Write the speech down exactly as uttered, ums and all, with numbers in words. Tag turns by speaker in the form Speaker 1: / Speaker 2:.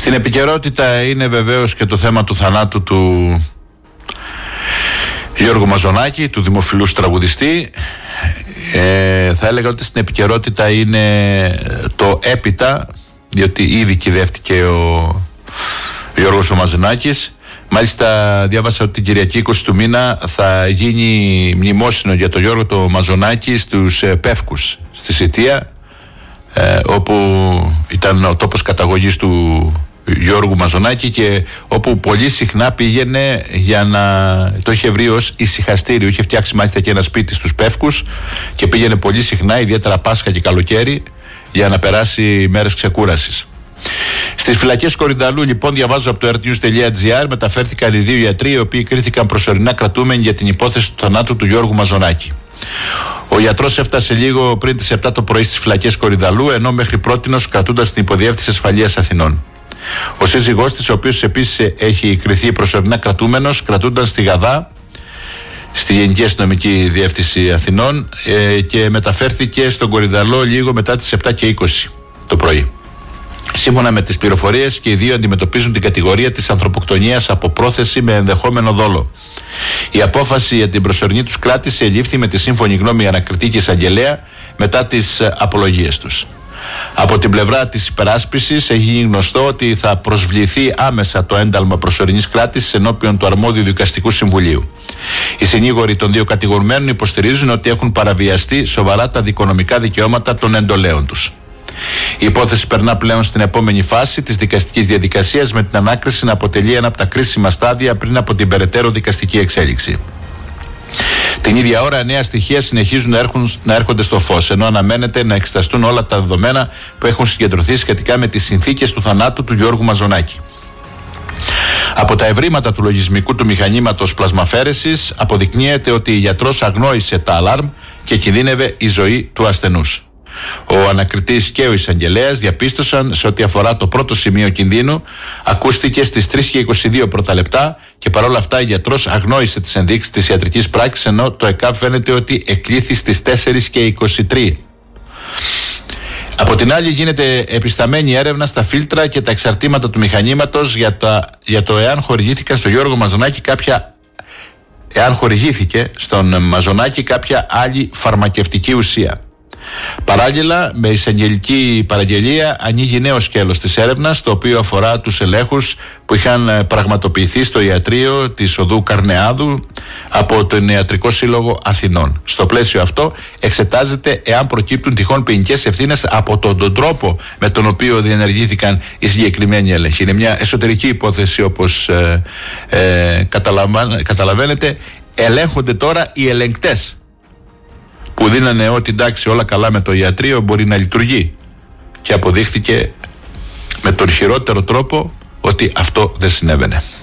Speaker 1: Στην επικαιρότητα είναι βεβαίως και το θέμα του θανάτου του Γιώργου Μαζονάκη, του δημοφιλούς τραγουδιστή. Ε, θα έλεγα ότι στην επικαιρότητα είναι το έπειτα, διότι ήδη κυδεύτηκε ο Γιώργος ο Μαζονάκης. Μάλιστα διάβασα ότι την Κυριακή είκοσι του μήνα θα γίνει μνημόσυνο για τον Γιώργο το Μαζονάκη στους ε, Πεύκους στη Σιτία, ε, όπου ήταν ο τόπος καταγωγής του Γιώργου Μαζονάκη και όπου πολύ συχνά πήγαινε για να το είχε βρει ως ησυχαστήριο. Είχε φτιάξει μάλιστα και ένα σπίτι στους Πεύκους και πήγαινε πολύ συχνά, ιδιαίτερα Πάσχα και καλοκαίρι, για να περάσει μέρες ξεκούρασης. Στις φυλακές Κορυδαλού, λοιπόν, διαβάζω από το r t news dot g r, μεταφέρθηκαν οι δύο γιατροί οι οποίοι κρίθηκαν προσωρινά κρατούμενοι για την υπόθεση του θανάτου του Γιώργου Μαζονάκη. Ο γιατρός έφτασε λίγο πριν τις επτά το πρωί στις φυλακές Κορυδαλού, ενώ μέχρι πρότινος κρατούνταν στην Υποδιεύθυνση Ασφαλείας Αθηνών. Ο σύζυγός της, ο οποίος επίσης έχει κριθεί προσωρινά κρατούμενος, κρατούνταν στη Γαδά, στη Γενική Αστυνομική Διεύθυνση Αθηνών, ε, και μεταφέρθηκε στον Κορυδαλό λίγο μετά τις επτά και είκοσι το πρωί. Σύμφωνα με τις πληροφορίες, και οι δύο αντιμετωπίζουν την κατηγορία της ανθρωποκτονίας από πρόθεση με ενδεχόμενο δόλο. Η απόφαση για την προσωρινή τους κράτηση ελήφθη με τη σύμφωνη γνώμη ανακριτή και εισαγγελέα μετά τις απολογίες τους. Από την πλευρά της υπεράσπισης έχει γίνει γνωστό ότι θα προσβληθεί άμεσα το ένταλμα προσωρινής κράτησης ενώπιον του αρμόδιου δικαστικού συμβουλίου. Οι συνήγοροι των δύο κατηγορουμένων υποστηρίζουν ότι έχουν παραβιαστεί σοβαρά τα δικονομικά δικαιώματα των εντολέων τους. Η υπόθεση περνά πλέον στην επόμενη φάση της δικαστικής διαδικασίας, με την ανάκριση να αποτελεί ένα από τα κρίσιμα στάδια πριν από την περαιτέρω δικαστική εξέλιξη. Την ίδια ώρα, νέα στοιχεία συνεχίζουν να, έρχουν, να έρχονται στο φως, ενώ αναμένεται να εξεταστούν όλα τα δεδομένα που έχουν συγκεντρωθεί σχετικά με τις συνθήκες του θανάτου του Γιώργου Μαζονάκη. Από τα ευρήματα του λογισμικού του μηχανήματος πλασμαφέρεσης αποδεικνύεται ότι η γιατρός αγνόησε τα αλάρμ και κινδύνευε η ζωή του ασθενούς. Ο ανακριτής και ο εισαγγελέας διαπίστωσαν σε ό,τι αφορά το πρώτο σημείο κινδύνου, ακούστηκε στις τρεις και είκοσι δύο πρώτα λεπτά και παρόλα αυτά η γιατρός αγνόησε τις ενδείξεις της ιατρικής πράξης, ενώ το ΕΚΑΒ φαίνεται ότι εκλήθη στις τέσσερις και είκοσι τρία. Από την άλλη, γίνεται επισταμένη έρευνα στα φίλτρα και τα εξαρτήματα του μηχανήματος για, τα, για το εάν χορηγήθηκαν στον Γιώργο Μαζονάκη κάποια εάν χορηγήθηκε στον Μαζονάκη κάποια άλλη φαρμακευτική ουσία. Παράλληλα, με εισαγγελική παραγγελία ανοίγει νέο σκέλος της έρευνας, το οποίο αφορά τους ελέγχους που είχαν πραγματοποιηθεί στο ιατρείο της οδού Καρνεάδου από τον Ιατρικό Σύλλογο Αθηνών. Στο πλαίσιο αυτό εξετάζεται εάν προκύπτουν τυχόν ποινικές ευθύνες από τον, τον τρόπο με τον οποίο διενεργήθηκαν οι συγκεκριμένοι έλεγχοι. Είναι μια εσωτερική υπόθεση, όπως ε, ε, καταλαβαίνετε. Ελέγχονται τώρα οι ελεγκτές που δίνανε ότι εντάξει, όλα καλά με το ιατρείο, μπορεί να λειτουργεί, και αποδείχθηκε με τον χειρότερο τρόπο ότι αυτό δεν συνέβαινε.